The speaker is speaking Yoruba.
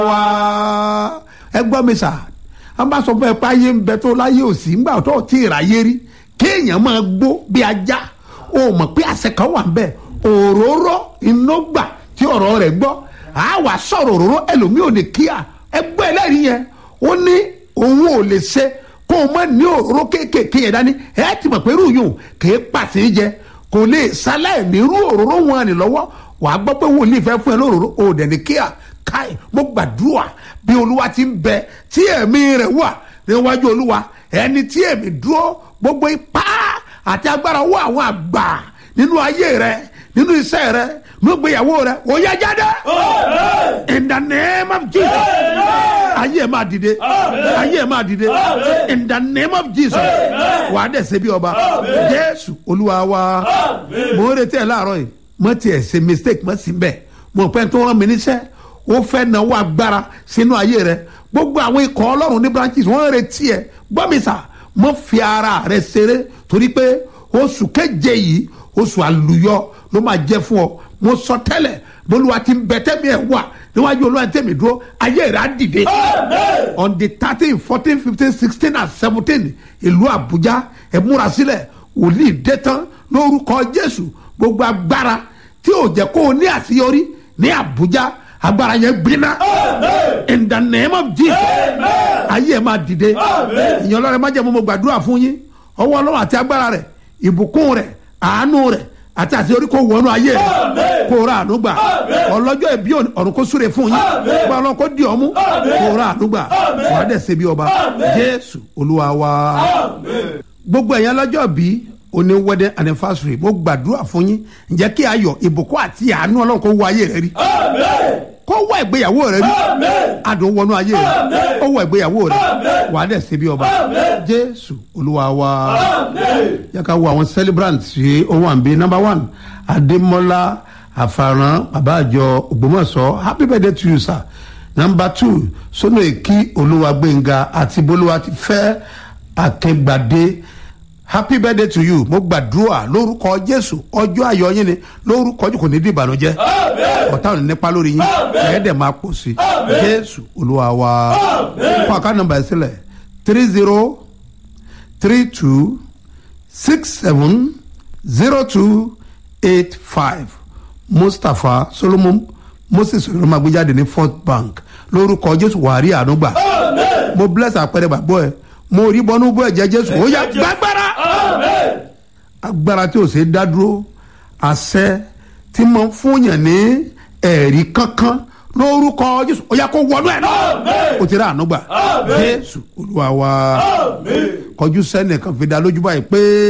wá ẹ gbọ́ mi sà a bá sọ fún ẹ pé ayé ń bẹ tó láyé òsì ńgbà tó tí ì ráyé rí kéèyàn máa gbó bí ajá o mọ̀ pé àṣẹ kan wà ń bẹ òróró iná gbà tí ọ̀rọ̀ rẹ̀ gbọ́ a wà sọ̀rọ̀ òróró ẹlòmíì ò ní kíá ẹ gbọ́ ẹlẹ́rìí yẹn ó ní òun ò lè ṣe kó o má ní òróró kéékèèké yẹn dání ẹ ti mọ̀ pé rúyùn kèé pàṣẹ jẹ kò lè ṣaláì ní irú òróró wọn ni lọ́wọ́ wàá gbọ́ pé wòlíì fẹ́ fún ẹ lóróró ò dẹ̀ ní kíá káì mo gbàdúrà bí olúwa ti ń bẹ tí ẹ̀mí rẹ̀ wà níwájú olúwa ẹni tí ẹ̀mí dúró gbogbo ipá àti agbára wọ àwọn àgbà nínú ayé rẹ nínú iṣẹ́ rẹ nínú ìgbéyàwó rẹ ó yá jáde in the name of Jesus ayé ẹ̀ máa dìde ayé ẹ̀ máa dìde in the name of Jesus wàá dẹ̀ ṣe bí ọba Jésù olúwa wa mo ń retí ẹ̀ láàárọ̀ yìí mo tiẹ̀ ṣe mistake mo sì ń bẹ̀ mo pẹ́ tó rán mi níṣẹ́ ó fẹ́ náwó agbára sínú ayé rẹ gbogbo àwọn ikọ̀ ọlọ́run ní branches wọ́n ń retí ẹ gbọ́mísà mọ́ fi ara rẹ ṣeré torí pé oṣù keje yìí oṣù àlùyọ ló máa jẹ́ fún ọ mo sọ tẹ́lẹ̀ bolúwa ti ń bẹ tẹ́mi ẹ̀ wà níwájú olúwa tẹ́mi dúró ayé rẹ á dìde on the 13 14 15 16 and 17 ìlú àbújá ẹ múra sílẹ̀ wòlíì dé tán lórúkọ jésù gbogbo agbára tí ò jẹ́ kó o ní àṣeyọrí ní àbújá agbára yẹn gbiná in the name of Jesus ayé ẹ máa dìde ìyẹn ọlọ́run má jẹ́ mo gbàdúrà fún yín ọwọ́ ọlọ́run àti agbára rẹ̀ ìbùkún rẹ̀ àánú rẹ̀ àti àṣeyọrí kó wọnú ayé rẹ̀ kó ra àánú gbà ọlọ́jọ́ ìbí ọ̀run kó súre fún yín kó ọlọ́run kó di ọmú kó ra àánú gbà wàá dẹ̀ ṣe bí ọba Jésù olúwa wa gbogbo ẹ̀yàn lọ́jọ́ bíi oní wedding anniversary mo gbàdúrà fún yín ǹjẹ́ kí ayọ̀ ìbùkún àti àánú ọlọ́run kó wọ ayé rẹ rí kó wọ ìgbéyàwó rẹ rí adùn wọnú ayé rẹ ó wọ ìgbéyàwó rẹ wàá dẹ̀ ṣe bí ọba Jésù olúwa wa yẹ ká wo àwọn celebrants yìí ó wà ń bí number 1 Adémọ́lá Àfàràn bàbá àjọ Ògbómọ̀ṣọ́ happy birthday to you sir. number 2 Sónóèkì Olúwagbénga àti Bolúwa ti fẹ́ Akíngbadé happy birthday to you mo gbàdúrà lórúkọ Jésù ọjọ́ ayọ̀ yín ni lórúkọ Jésù kò ní di ìbànújẹ́ ọ̀tá ò ní nípa lórí yín ẹ̀ẹ́dẹ̀ máa pọ̀ sí Jésù olúwa wa fún àká nọ́mbà ẹ̀ sílẹ̀ 3032670285 Mustapha Solomon Moses olùmọ̀ àgbéjáde ní First Bank lórúkọ Jésù wàá rí àánú gbà mo bless àpẹẹrẹ gbàgbọ́ ẹ mo rí bọ́nú bọ́ ẹ̀jẹ̀ Jésù ó yá gbàgbára agbára tí ò ṣe dá dúró àṣẹ tí mo fún yàn ní ẹ̀rí kankan lórúkọ Jésù ó yá kó wọnú ẹ̀ náà ó ti rà àánú gbà Jésù olúwa wa kọjú sẹ́nìkan fi dá lójú báyìí pé.